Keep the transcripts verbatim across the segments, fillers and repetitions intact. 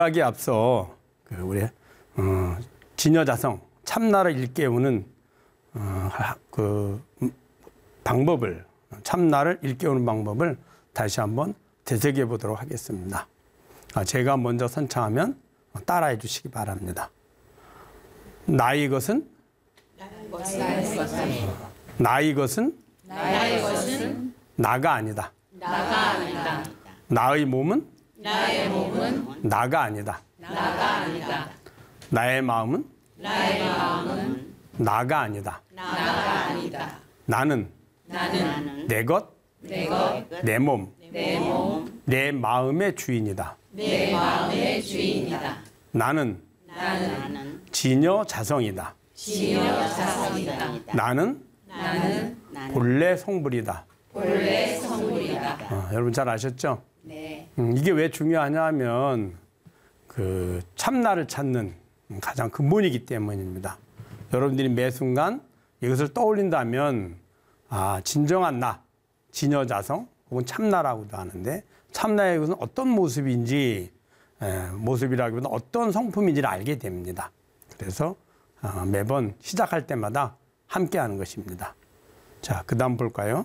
하기 앞서 그 우리 어, 진여자성 참나를 일깨우는 어, 그 방법을 참나를 일깨우는 방법을 다시 한번 되새겨 보도록 하겠습니다. 아, 제가 먼저 선창하면 따라해 주시기 바랍니다. 나의 것은 나의 것은 나의 것은 나의 것은 나가 아니다. 나가 아니다. 나의 몸은 나의 몸은 나가 아니다. 나가 아니다. 나의 마음은 나의 마음은 나가 아니다. 나가 아니다. 나는 나는 내 것, 내 것, 내 몸, 내 몸, 내 마음의 주인이다. 내 마음의 주인이다. 나는 나는 진여 자성이다. 진여 자성이다. 나는 나는 본래 성불이다. 본래 성불이다. 어, 여러분 잘 아셨죠? 네. 음, 이게 왜 중요하냐 하면 그 참나를 찾는 가장 근본이기 때문입니다. 여러분들이 매 순간 이것을 떠올린다면 아, 진정한 나, 진여자성 혹은 참나라고도 하는데 참나의 것은 어떤 모습인지 에, 모습이라기보다 어떤 성품인지를 알게 됩니다. 그래서 어, 매번 시작할 때마다 함께하는 것입니다. 자, 그 다음 볼까요?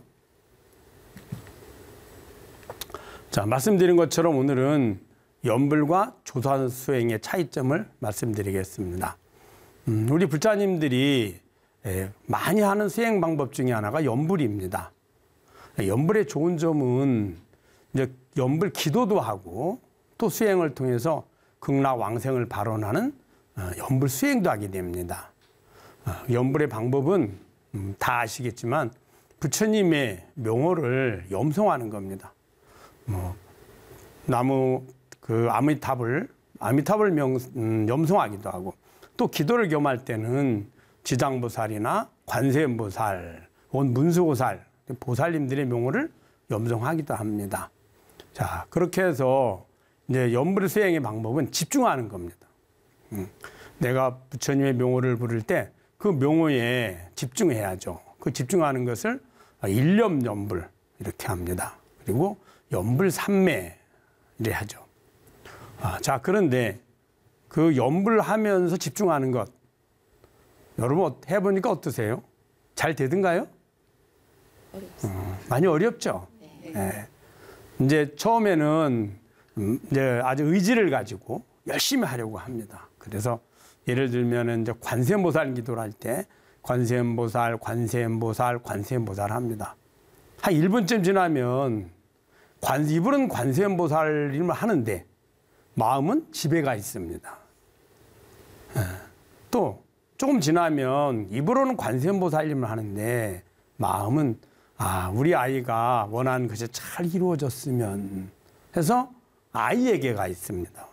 자, 말씀드린 것처럼 오늘은 연불과 조사수행의 차이점을 말씀드리겠습니다. 음, 우리 불자님들이 예, 많이 하는 수행 방법 중에 하나가 연불입니다. 연불의 좋은 점은 이제 연불 기도도 하고 또 수행을 통해서 극락 왕생을 발언하는 어, 연불 수행도 하게 됩니다. 어, 연불의 방법은 음, 다 아시겠지만 부처님의 명호를 염송하는 겁니다. 뭐 나무 그 아미타불 아미타불 명 음, 염송하기도 하고 또 기도를 겸할 때는 지장보살이나 관세음보살, 온 문수보살 보살님들의 명호를 염송하기도 합니다. 자, 그렇게 해서 이제 연불 수행의 방법은 집중하는 겁니다. 음, 내가 부처님의 명호를 부를 때 그 명호에 집중해야죠. 그 집중하는 것을 일념연불 이렇게 합니다. 그리고 연불 삼매를 하죠. 아, 자, 그런데 그 연불하면서 집중하는 것 여러분 해보니까 어떠세요? 잘 되던가요? 음, 많이 어렵죠. 네. 네. 이제 처음에는 이제 아주 의지를 가지고 열심히 하려고 합니다. 그래서 예를 들면 이제 관세음보살 기도를 할 때 관세음보살, 관세음보살, 관세음보살 합니다. 한 일 분쯤 지나면 관, 이분은 관세음보살임을 하는데 마음은 집에 가 있습니다. 네. 또 조금 지나면 입으로는 관세음보살임을 하는데 마음은 아, 우리 아이가 원하는 것이 잘 이루어졌으면 해서 아이에게 가 있습니다.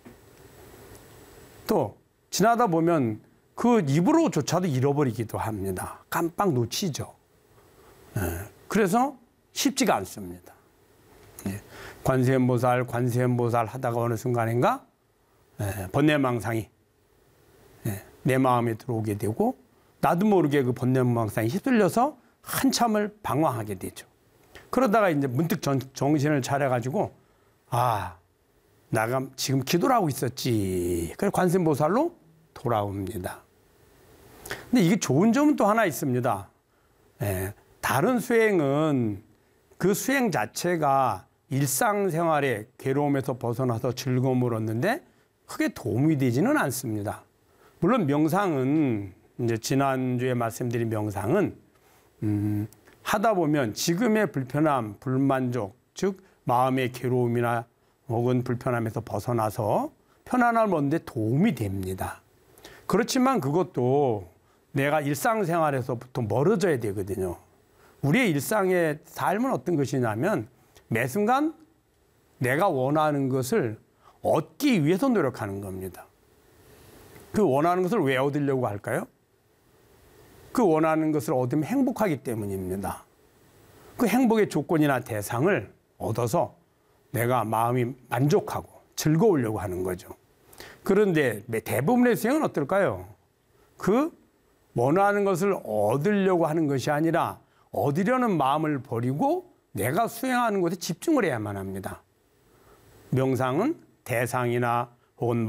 또 지나다 보면 그 입으로조차도 잃어버리기도 합니다. 깜빡 놓치죠. 네. 그래서 쉽지가 않습니다. 네. 관세음보살, 관세음보살 하다가 어느 순간인가 네. 번뇌망상이 네. 내 마음에 들어오게 되고 나도 모르게 그 번뇌망상에 휩쓸려서 한참을 방황하게 되죠. 그러다가 이제 문득 전, 정신을 차려가지고 아, 내가 지금 기도를 하고 있었지. 그래서 관세음보살로 돌아옵니다. 근데 이게 좋은 점은 또 하나 있습니다. 예, 다른 수행은 그 수행 자체가 일상생활의 괴로움에서 벗어나서 즐거움을 얻는데 크게 도움이 되지는 않습니다. 물론 명상은 이제 지난주에 말씀드린 명상은 음, 하다 보면 지금의 불편함, 불만족, 즉 마음의 괴로움이나 혹은 불편함에서 벗어나서 편안함을 얻는 데 도움이 됩니다. 그렇지만 그것도 내가 일상생활에서부터 멀어져야 되거든요. 우리의 일상의 삶은 어떤 것이냐면 매 순간 내가 원하는 것을 얻기 위해서 노력하는 겁니다. 그 원하는 것을 왜 얻으려고 할까요? 그 원하는 것을 얻으면 행복하기 때문입니다. 그 행복의 조건이나 대상을 얻어서 내가 마음이 만족하고 즐거우려고 하는 거죠. 그런데 대부분의 수행은 어떨까요? 그 원하는 것을 얻으려고 하는 것이 아니라 얻으려는 마음을 버리고 내가 수행하는 것에 집중을 해야만 합니다. 명상은 대상이나 혹은